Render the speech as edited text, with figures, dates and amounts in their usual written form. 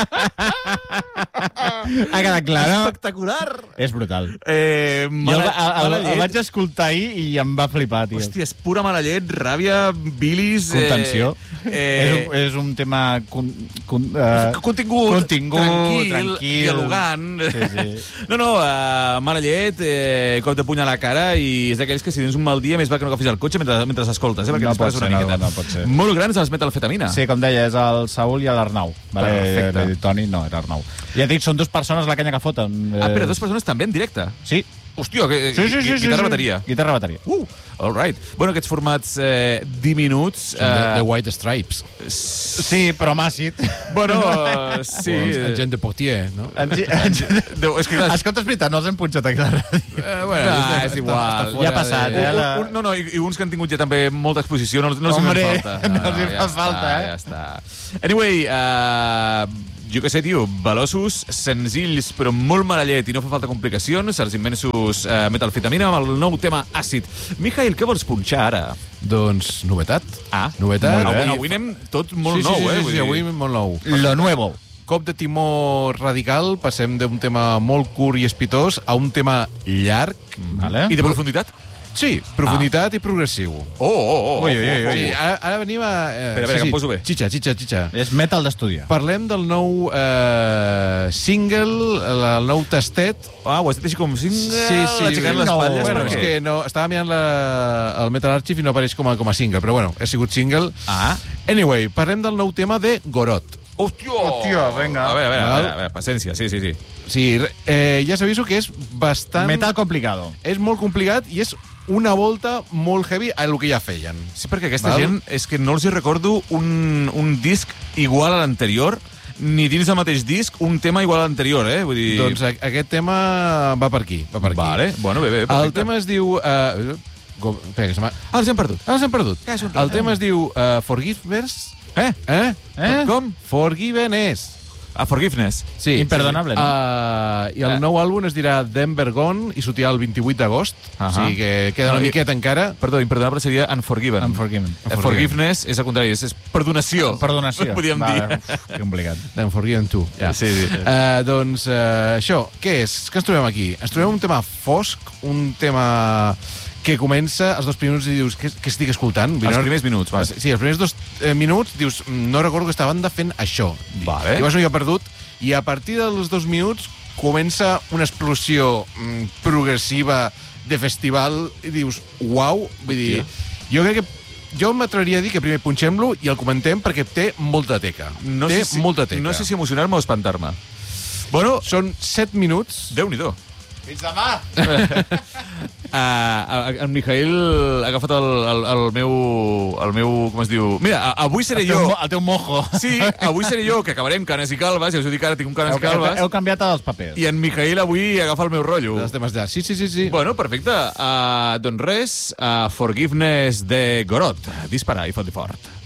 Ha quedat clar, no? Espectacular. És brutal. Jo El vaig escoltar ahir i em va flipar, tio. Hòstia, és pura mala llet, ràbia, bilis... Contenció. És un tema... Contingut, tranquil, dialogant. Sí. No, mala llet, cop de puny a la cara, i és d'aquells que si tens un mal dia més val que no agafis el cotxe mentre escoltes, perquè No ens pares pot una ser, miqueta. no pot ser. Molt grans els metalfetamina. Sí, com deia, és el Saúl i l'Arnau. Vale? Perfecte. Toni, no, era Arnau. Ja dic, són 2 persones la canya que foten. Però 2 persones també en directe. Sí. Hòstia, Sí. guitarra-bateria. Guitarra-bateria. All right. Bueno, aquests formats diminuts... The White Stripes. Sí, però m'àcid. Bueno, sí. Gent de Portier, no? És que clar... Escolta, és veritat, no els hem punxat aquí a la ràdio. Bueno, és igual. Ja ha passat, No, i uns que han tingut ja també molta exposició, no els hi Hombre, fa falta. no els hi fa falta, Ja està. Anyway, jo què sé, tio, veloços, senzills, però molt mala llet i no fa falta complicacions, els immensos metalfetamina amb el nou tema àcid. Mijail, què vols punxar ara? Doncs novetat. Novetat. Avui anem tot molt nou, Sí, avui molt nou. Lo nuevo. Cop de timó radical, passem d'un tema molt curt i espitós a un tema llarg. Vale. I de profunditat? Sí, profunditat i progressiu. Ui. Sí, ara venim a... Espera, que em poso bé. Xitxa. És metal d'estudiar. Parlem del nou single, el nou tastet. Ho has dit així com single, Sí. aixecant les espatlles. Bueno, és que no, estava mirant el Metal Archive i no apareix com a single, però bueno, ha sigut single. Anyway, parlem del nou tema de Gorot. Hòstia, vinga. A veure, paciència, sí. Sí, ja s'aviso que és bastant... Metal complicado. És molt complicat i és una volta molt heavy a el que ja feien. Sí, perquè aquesta gent és que no els hi recordo un disc igual a l'anterior, ni dins del mateix disc un tema igual a l'anterior, Vull dir... Doncs aquest tema va per aquí. Vale, bueno, bé, perfecte. El tema es diu... Espera, que se m'ha... Els hem perdut. Els hem perdut. El tema es diu Forgiveness. Com? Forgiveness. Forgiveness. Sí. Imperdonable, no? I el nou àlbum es dirà Denver Gone i sortirà el 28 d'agost. O sigui que queda una miqueta encara. Perdó, imperdonable seria Unforgiven. Forgiveness és al contrari, és perdonació. Perdonació. Podríem dir. Que complicat. Unforgiven 2. Ja. Sí. Doncs això, què és? Què ens trobem aquí? Ens trobem un tema fosc, un tema que comença els 2 minuts i dius, què estic escoltant? Els primers minuts, va. Sí, els primers 2 minuts dius, no recordo que esta banda fent això. Vale. Llavors jo he perdut, i a partir dels 2 minuts comença una explosió progressiva de festival i dius, uau, vull dir, jo crec que jo m'atreviria a dir que primer punxem-lo i el comentem perquè té molta teca. Molta teca. No sé si emocionar-me o espantar-me. Bueno, són 7 minuts. Déu-n'hi-do. Fins demà! En Mijail ha agafat el meu... Com es diu? Mira, avui seré jo... El teu mojo. Sí, avui seré jo, que acabarem canes i calves, ja us ho dic ara, tinc un canes i calves. Heu canviat els papers. I en Mijail avui agafa el meu rotllo. Els temes ja. Sí. Bueno, perfecte. Doncs res, Forgiveness de Gorot. Dispara i fot-li fort.